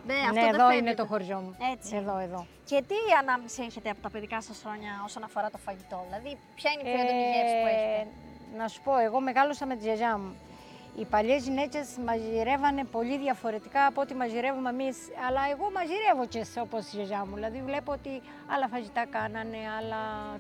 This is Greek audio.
Ναι, αυτό δεν εδώ φαίνεται. είναι το χωριό μου. Έτσι. Εδώ. Και τι ανάμνηση έχετε από τα παιδικά σας χρόνια όσον αφορά το φαγητό, δηλαδή ποια είναι η πιο έντονη γεύση που έχετε? Να σου πω, εγώ μεγάλωσα με τη γιαγιά μου. Οι παλιές γυναίκες μαγειρεύανε πολύ διαφορετικά από ό,τι μαγειρεύουμε εμείς, αλλά εγώ μαγειρεύω και όπως η γιαγιά μου. Δηλαδή βλέπω ότι άλλα φαγητά κάνανε, άλλα